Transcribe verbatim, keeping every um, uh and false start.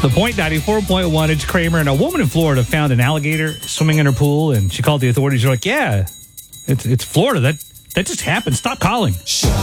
The Point ninety-four point one, it's Kramer. And a woman in Florida found an alligator swimming in her pool, and she called the authorities. They're like, yeah, it's it's Florida. That, that just happened. Stop calling.